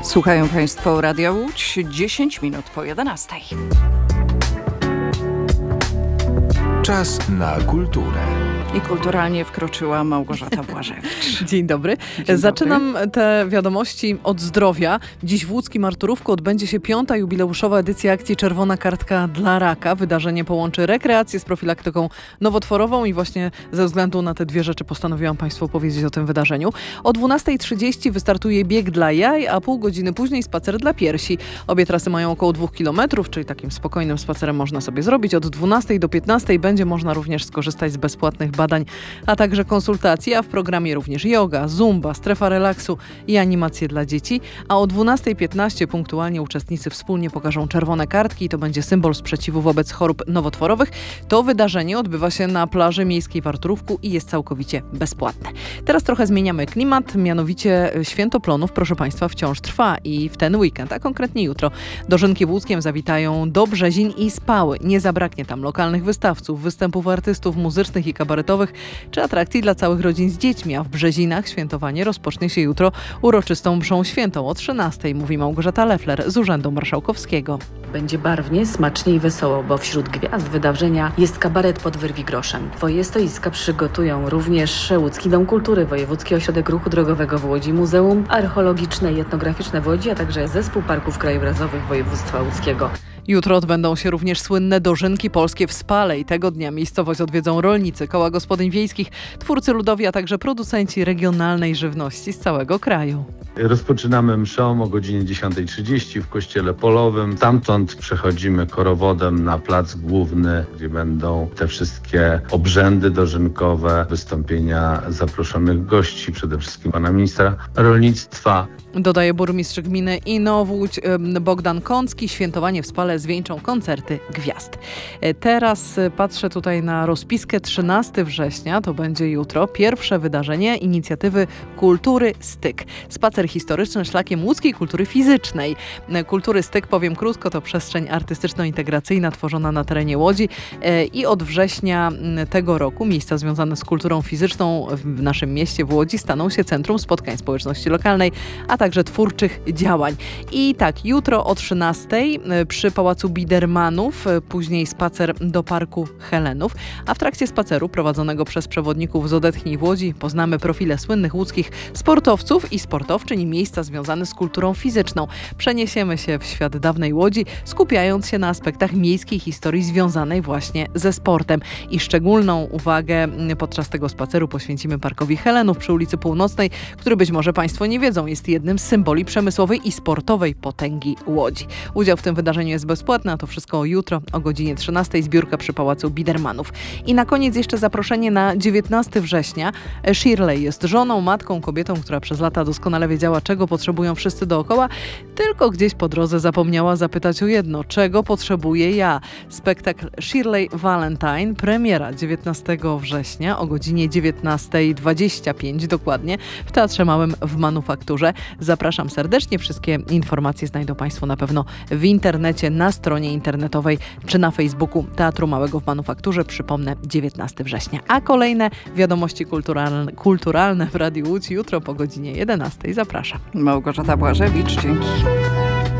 Słuchają Państwo Radia Łódź, 10 minut po 11. Czas na kulturę. I kulturalnie wkroczyła Małgorzata Błażewicz. Dzień dobry. Zaczynam te wiadomości od zdrowia. Dziś w łódzkim Arturówku odbędzie się 5. jubileuszowa edycja akcji Czerwona Kartka dla Raka. Wydarzenie połączy rekreację z profilaktyką nowotworową i właśnie ze względu na te dwie rzeczy postanowiłam Państwu powiedzieć o tym wydarzeniu. O 12:30 wystartuje bieg dla jaj, a pół godziny później spacer dla piersi. Obie trasy mają około 2 km, czyli takim spokojnym spacerem można sobie zrobić. Od 12 do 15 będzie można również skorzystać z bezpłatnych badań, a także konsultacji, a w programie również yoga, zumba, strefa relaksu i animacje dla dzieci. A o 12:15 punktualnie uczestnicy wspólnie pokażą czerwone kartki i to będzie symbol sprzeciwu wobec chorób nowotworowych. To wydarzenie odbywa się na plaży miejskiej w Arturówku i jest całkowicie bezpłatne. Teraz trochę zmieniamy klimat, mianowicie Święto Plonów, proszę Państwa, wciąż trwa i w ten weekend, a konkretnie jutro, dożynki w Łódzkiem zawitają do Brzezin i Spały. Nie zabraknie tam lokalnych wystawców, występów artystów muzycznych i kabaretowych, czy atrakcji dla całych rodzin z dziećmi, a w Brzezinach świętowanie rozpocznie się jutro uroczystą mszą świętą o 13:00, mówi Małgorzata Leffler z Urzędu Marszałkowskiego. Będzie barwnie, smacznie i wesoło, bo wśród gwiazd wydarzenia jest kabaret pod Wyrwigroszem. Twoje stoiska przygotują również Łódzki Dom Kultury, Wojewódzki Ośrodek Ruchu Drogowego w Łodzi, Muzeum Archeologiczne i Etnograficzne w Łodzi, a także Zespół Parków Krajobrazowych Województwa Łódzkiego. Jutro odbędą się również słynne dożynki polskie w Spale i tego dnia miejscowość odwiedzą rolnicy, koła gospodyń wiejskich, twórcy ludowi, a także producenci regionalnej żywności z całego kraju. Rozpoczynamy mszą o godzinie 10:30 w kościele polowym. Stamtąd przechodzimy korowodem na plac główny, gdzie będą te wszystkie obrzędy dożynkowe, wystąpienia zaproszonych gości, przede wszystkim pana ministra rolnictwa. Dodaje burmistrz gminy Inowłódź Bogdan Kącki. Świętowanie w Spale zwieńczą koncerty gwiazd. Teraz patrzę tutaj na rozpiskę. 13 września to będzie jutro. Pierwsze wydarzenie inicjatywy Kultury Styk. Spacer historyczny szlakiem łódzkiej kultury fizycznej. Kultury Styk, powiem krótko, to przestrzeń artystyczno-integracyjna tworzona na terenie Łodzi i od września tego roku miejsca związane z kulturą fizyczną w naszym mieście w Łodzi staną się centrum spotkań społeczności lokalnej, a także twórczych działań. I tak, jutro o 13:00 przy Pałacu Bidermanów, później spacer do Parku Helenów, a w trakcie spaceru prowadzonego przez przewodników z Odetchnij w Łodzi poznamy profile słynnych łódzkich sportowców i sportowczyń i miejsca związane z kulturą fizyczną. Przeniesiemy się w świat dawnej Łodzi, skupiając się na aspektach miejskiej historii związanej właśnie ze sportem. I szczególną uwagę podczas tego spaceru poświęcimy Parkowi Helenów przy ulicy Północnej, który być może Państwo nie wiedzą, jest jednym z symboli przemysłowej i sportowej potęgi Łodzi. Udział w tym wydarzeniu jest bezpłatny, a to wszystko jutro o godzinie 13:00, zbiórka przy Pałacu Bidermanów. I na koniec jeszcze zaproszenie na 19 września. Shirley jest żoną, matką, kobietą, która przez lata doskonale wiedziała, czego potrzebują wszyscy dookoła, tylko gdzieś po drodze zapomniała zapytać o jedno, czego potrzebuję ja. Spektakl Shirley Valentine, premiera 19 września o godzinie 19:25 dokładnie w Teatrze Małym w Manufakturze. Zapraszam serdecznie. Wszystkie informacje znajdą Państwo na pewno w internecie, na stronie internetowej czy na Facebooku Teatru Małego w Manufakturze. Przypomnę, 19 września. A kolejne wiadomości kulturalne w Radiu Łódź jutro po godzinie 11:00. Zapraszam. Małgorzata Błażewicz, dzięki.